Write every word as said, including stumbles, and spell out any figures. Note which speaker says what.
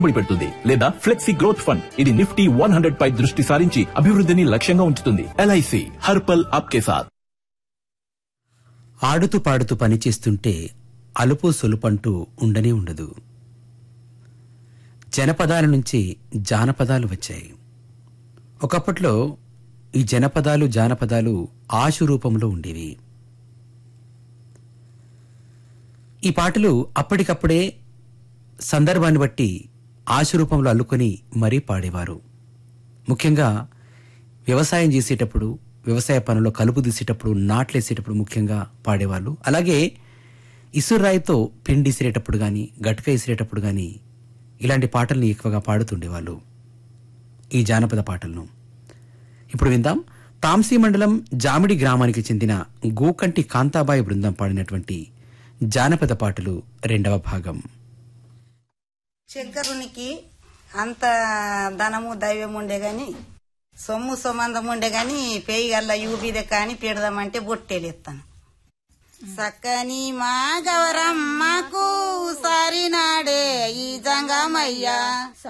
Speaker 1: పెట్టుబడి పెడుతుంది లేదా ఫ్లెక్సీ గ్రోత్ ఫండ్ ఇది నిఫ్టీ వన్ హండ్రెడ్ పై దృష్టి సారించి అభివృద్ధిని లక్ష్యంగా ఉంచుతుంది. ఎల్ఐసి హర్పల్ ఆప్కే సాథ్.
Speaker 2: ఆడుతూ పాడుతూ పనిచేస్తుంటే అలుపు సొలుపంటూ ఉండనే ఉండదు. జనపదాల నుంచి జానపదాలు వచ్చాయి. ఒకప్పట్లో ఈ జనపదాలు జానపదాలు ఆశు రూపంలో ఉండేవి. ఈ పాటలు అప్పటికప్పుడే సందర్భాన్ని బట్టి ఆశు రూపంలో అల్లుకొని మరీ పాడేవారు. ముఖ్యంగా వ్యవసాయం చేసేటప్పుడు, వ్యవసాయ పనుల్లో కలుపు తీసేటప్పుడు, నాట్లేసేటప్పుడు ముఖ్యంగా పాడేవాళ్ళు. అలాగే ఇసురాయితో పిండి ఇసిరేటప్పుడు కానీ, గట్క ఇసిరేటప్పుడు కానీ ఇలాంటి పాటల్ని ఎక్కువగా పాడుతుండేవాళ్ళు, ఈ జానపద పాటలను. ఇప్పుడు విందాం. తాంసీ మండలం జామిడి గ్రామానికి చెందిన గోకంటి కాంతాబాయి బృందం పాడినటువంటి జానపద పాటలు రెండవ భాగం.
Speaker 3: శంకరునికి అంత ధనము దైవం ఉండే గాని, సొమ్ము సొమందం ఉండే గాని పేయిగల్ల యూబిదే కాని పెడదామంటే బొట్టేలేస్తాను. సక్కని మా గౌరమ్మకు సారినాడే ఈ జంగమయ్యా.